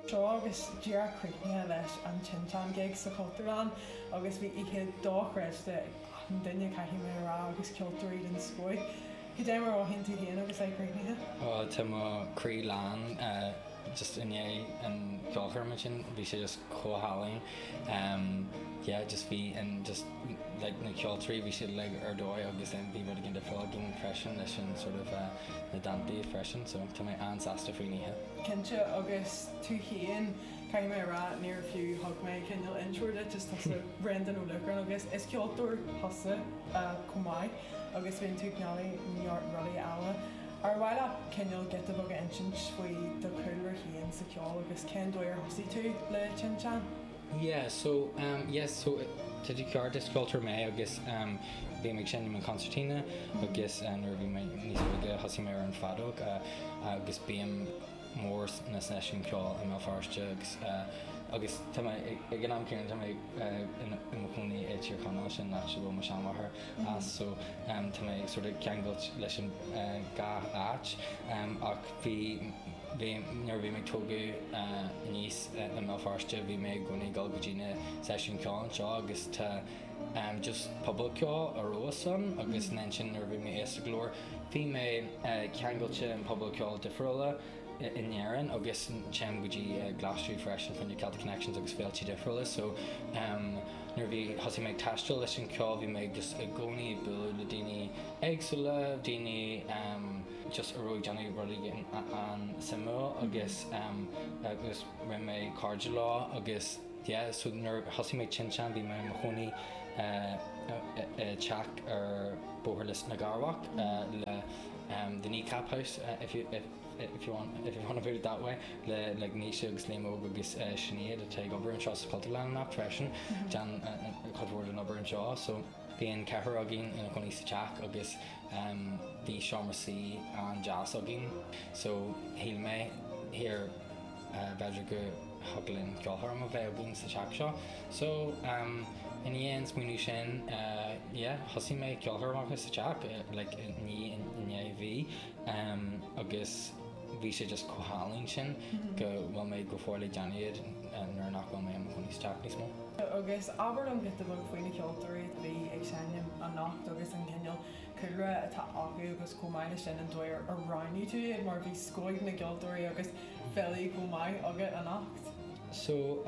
Seo agus díar cruithne leis an Chinchan gig sa Cultarán agus bhí ihe dóchreiste an duine caithí mé rá agus cultúí den scóid. Go dé mar áhinn tú héana agus é cruithne? Tá má crí lán just inné an gálharm sin bhí sé just cóháling. Just bhí and just like na cultúí bhí sé le ar dói agus bhí rud gin de fágin freisin leis an sort of na dantaí freisin, so tá mé ansásta faoiníthe. Cinnte agus tú héan caiim mé rá níor fiú thug mé cinnneil inseúirde just tá brendan ó lucran agus is ceoltóir thosa cumáid agus bhíonn tú gnealaí níor rudaí eile. Ar bhile cinnneil get a bag insin faoi do chuúir héan sa ceol agus cén dóir thosaí tú le Chinchan? So did you card this culture me agus be me sin man concertina agus nuair bhí me níos bige hasí mé an fadog agus bíam mór na session ceol am farste agus tá ag am céan tá in mcúnaí éitir canál sin na go mar seamathair so tá sort of ceangailt leis an gá áit ach nuair bhí me tógu níos am farste bhí me gúnaí galgadíine session ceáin seo agus tá just public ceol a rosan agus nen sin nuair bhí me éasta glór bhí me ceangailte an public ceol difriúla in Éireann agus team gotí Glasgow freisin fan your Celtic Connections agus féiltí difriúla so nuair bhí hasí méid taistil leis an ceol bhí méid just gcónaí buú le daoine éagsúla daoine just a roiig Johnny Rodrigan an Simó agus ri mé cardide lá agus so nuair hasí méid Chinchan bhí mé mochónaí teach ar bóthirlis na Garwach le the kneecap house if you want to put it that way le like Nisha agus Limo agus Sinead to take over and trust Cultarán nach freisin Jan codword an over and jaw so bhíon cethir agin in a chuní sa teach agus bhí seomrasaí an jazz agin so híl mé hir beidir go haglann ceoltharm a bheith agin sa teach seo so in the end smúnú sin hasí mé ceoltharm agus sa teach like ní bhí agus bhí sé just cóhálainn sin go bhfuil méid go fór le Janíad nuair nach bhfuil mé am chuní sa teach níos mó. Agus ábhar an git bag faoine ceoltóirí bhí ag seanim an nacht agus an cineal chuire atá acu agus comáile sin an dóir a roiinú tú mar bhí scóid na ceoltóirí agus fellaí comáid agad a nacht. So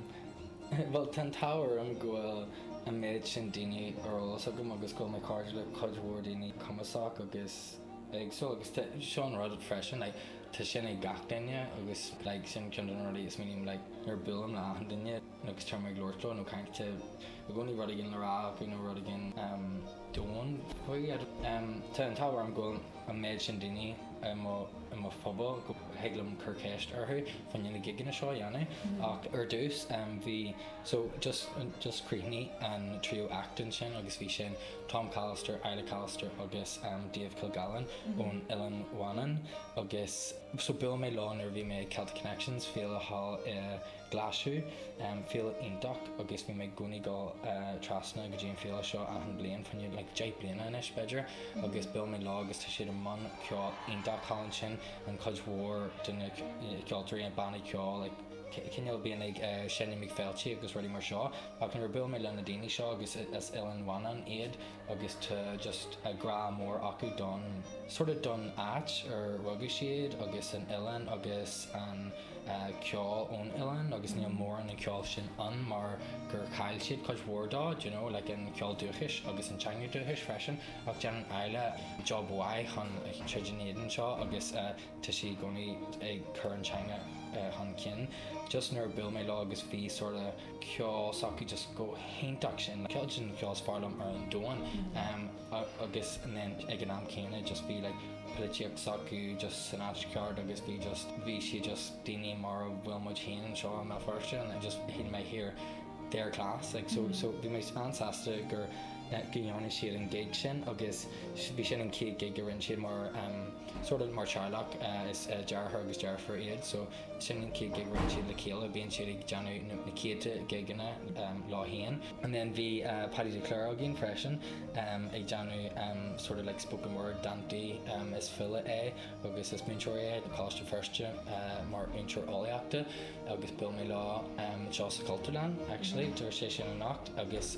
well tan táir am gohfuil an méid sin daoine arolalas agam agus go mé cardide le codhór daoine cumasach agus agus seán rud freisin tá sin ag gach daine agus sin cean ruí is mínim ar bulam le an daine agus tear mé glóirtó nó caiinte a gcónaí rud gin lerá go nó rud gin dóin chuig tá an táhar am ghfuil an méid sin daoine am phobal go heaglam curcéist arthú fan na giganna seo dhéanana ach ar dús bhí so just críochnaí an trio acting sin agus bhí sin Tom Callister, Isla Callister agus Dave Kilgallen ón Ellen Wannon agus so bil mé lá ar bhí mé Celtic Connections féal a hall Glasgow féal ionach agus bhí mé gúnaí go trasna go dtíon féal seo an blian fan le J bliana inis beidir agus bil mé lá agus tá siad an man ceol ionach hallan sin an codhór duna ceoltóirí an banna ceol cinneal bíon ag sinna mig féiltí agus ruí mar seo ach an bil mé lena daoine seo agus is Ellen Wannon iad agus tá just a gra mór acu don sort of don áit ar rugú siad agus an Ellen agus an ceol ón Ellen agus níl mór an ceol sin an mar gur cail siad codhórdá like an ceol dúchais agus an teanga dúchais freisin ach dean eile job bhaid chun treidirnéadan seo agus tá si gcónaí ag chur an teanga chun cin just nuair bil mé lá agus bhí sort of ceol sacu just go héintach sin ceol sin ceol farlam ar an dóin agus then ag an am céine just bhí políteach sacu just san áit ceart agus bhí si just daoine mar bhfuil muid héanaan seo am first and just hí mé here their class so bhí mé ansáasta gur ghearna siad an gig sin agus bhí sin an cé gig ar an siad mar sort of mar Sherlock is jar agus jar for aid so sin kid gig run she the killer being she Janu na kid gigana law hen and then the Paddy de Clare again freshen a Janu sort of like spoken word Dante is Phila a agus is Minchoria the cost of first mar Minchor Oliacta agus Bill me law Joss Culturland actually to session and knocked agus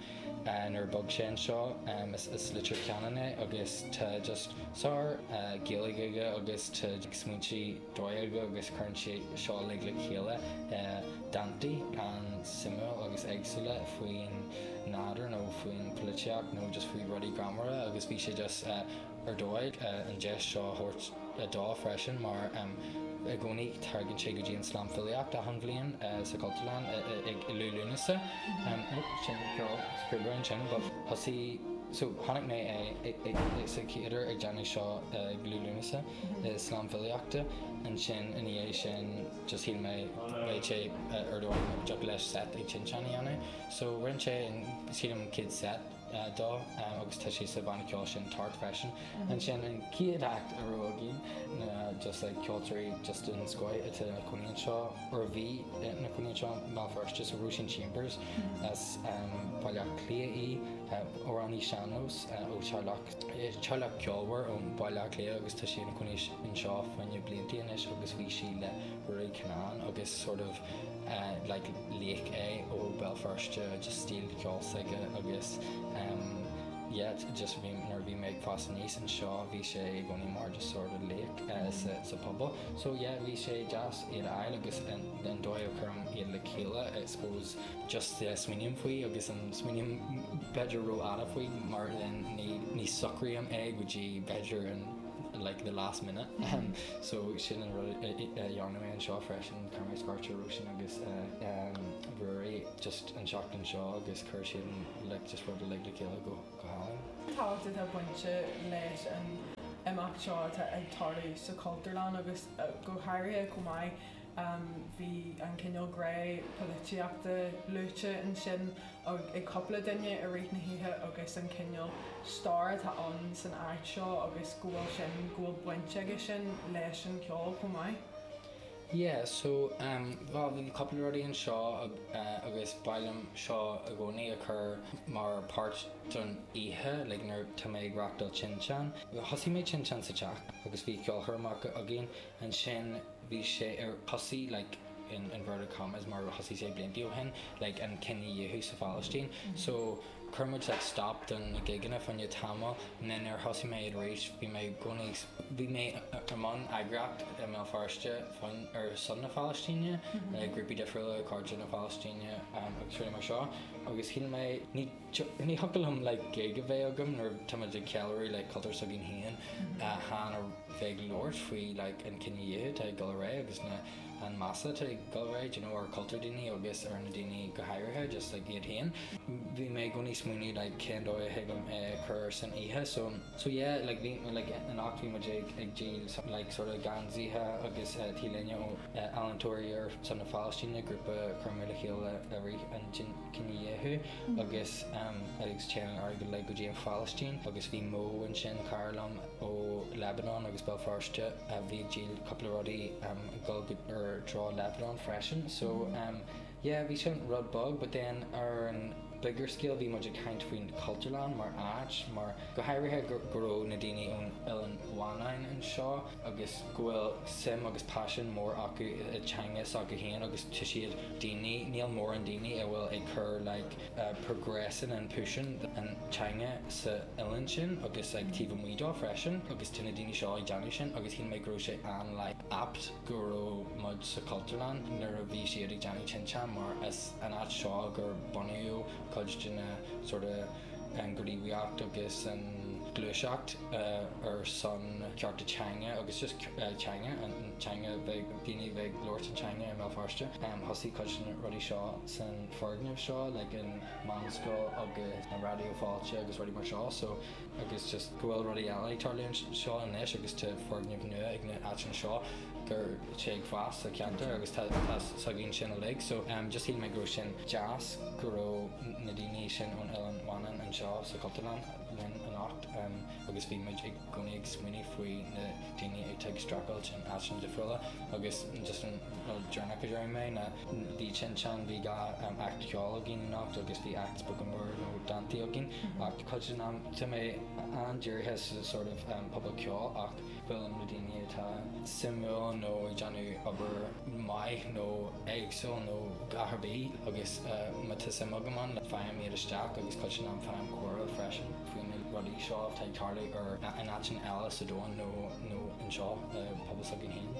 nar bug sin seo is litir ceanna agus tá just sár géalaige agus tá smúintí dóige agus chuann si seo le chéile Dante an simú agus éagsúla faoin nádar nó faoin politeach nó just faoi rudí gramara agus bhí sé just ar dóid an deis seo thuirt dá freisin mar gcónaí targann sé go dtí an slám filiacht a hanbhliain sa Culturland ag lúlúnasa sin scrúbrain sin hosí so tháinig mé ag sa céidir ag deanna seo lúlúnasa slám filiachta an sin in é sin just hí mé sé ar dóid deag leis set ag Chinchaniana so rin sé siadm kid set dá agus tá sé sa bhainna ceáil sin tart freisin an sin an ciad act a roigín just like culture just in scoy at a Queen Shaw or V in a Queen Shaw Malfirst just a Russian Chambers as Palak Clea or Annie Shanos o Charlock Kjolwer on Palak Clea agus ta sin Queen in Shaw when you blinty in it agus vi she Rory Canan agus sort of like Lake A o Belfast just steel Kjol Sega agus yeah, just we make fast and east and Shaw we say going more just sort of lake as a pub so yeah we say just in Ireland and then do I come in the killer I suppose just the swinging for you guess and swinging better roll out of we more than ni suckrium egg would you better and like the last minute so shouldn't really yarn away and Shaw fresh and Carmy Scorcher Russian I guess very just and shocked and Shaw I guess Kersh like just for the leg to kill go Talked a bunch leis an amach seo ag tardaí sa Culturland agus go háirithe go maiid bhí an cinneal gré políteachta lúte an sin ag coppla duine a réit na hithe agus an cinneal star tá an san áit seo agus gúil sin gúil buinte agus sin leis an ceol go maiid. Yeah, so well, the couple already in Shaw agus bailm Shaw a goni occur mar part done ihe like near to make rockdal Chinchan. Hossi made Chinchan sa jack agus vi call her mark again and shin vi she hossi like in inverted commas mar hossi say blindy hen like and Kenny Yehu sa Palestine. So Kermit like stopped and gigging if on your tama and then our hossi made race we may goni we may among agract Melfirst fun or son of Palestine groupie different cards in Palestine actually my shaw agus he may need huckle him like gigavagum or tamaja calorie like color sugging hen han or vague lord free like and can you to go away agus na and massa to go right you know or culture dini or guess or nadini go higher just like it hen we may go ni smoothie like kendo hegum curse and iha so yeah like an octave magic jail like sort of ganzi ha agus tilenyo Alan Tory or son of Palestine group Carmela Hill every and Kiniyehu agus Alex channel argue like go Jane Palestine agus vi Mo and Shin Carlum o Lebanon agus Belfast vi jail couple already go or draw Lebanon freshen so yeah we shouldn't rud bug but then our bigger scale vi much kind between Culturland mar arch mar go higher grow nadini on Ellen 19 and Shaw agus goel sim agus passion more aku China saga hen agus tishid dini Neil more and dini it will occur like progressing and pushing and China sa Ellen chin agus like tiva muido freshen agus tinadini Shaw janishin agus hin make grow and like apt grow mud sa Culturland nera vi shiri jani chinchan mar as an at Shaw gur bonio Kujina sort of angry react agus and glueshacht or son character China agus just China and China big dini big lords in China and Belfast hossi Kujina Ruddy Shaw san Fergnev Shaw like in Mansko agus radio falcha agus Ruddy Shaw so agus just go already alley Charlie Shaw and Nash agus to Fergnev new ignite action Shaw shake fast I can't agus sagin shin a leg so just he my grow shin jazz grow nadini shin on Ellen Wanan and Shaw so Culturland linn an acht agus bhí muid ag gcónaí ag swinine faoi na daoine ag teag stragailt an asin de friúla agus just an journal go dréir mé na bhí sin bhí ga act ceáil a gin nacht agus bhí act spoken word nó Dante a gin ach chuid an te mé an dúir has sort of public ceáil ach bhfuil an daoine atá simú nó deanú aber mai nó éagsúil nó gaharbí agus mata sim agaman le feim iad isteach agus chuid an feim cuara freisin faoin rudí seo ag tarlaí ar an action eile sa dóin nó an seo pobl a gin hén.